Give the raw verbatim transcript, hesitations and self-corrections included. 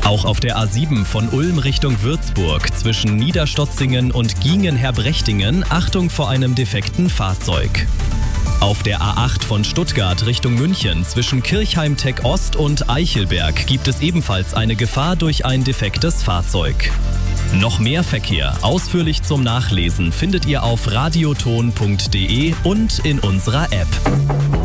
Auch auf der A sieben von Ulm Richtung Würzburg zwischen Niederstotzingen und Giengen-Herbrechtingen Achtung vor einem defekten Fahrzeug. Auf der A acht von Stuttgart Richtung München zwischen Kirchheim-Tech Ost und Eichelberg gibt es ebenfalls eine Gefahr durch ein defektes Fahrzeug. Noch mehr Verkehr ausführlich zum Nachlesen findet ihr auf radioton punkt de und in unserer App.